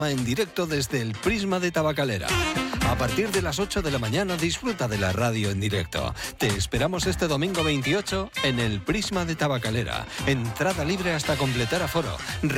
En directo desde el Prisma de Tabacalera. A partir de las 8 de la mañana disfruta de la radio en directo. Te esperamos este domingo 28 en el Prisma de Tabacalera. Entrada libre hasta completar aforo.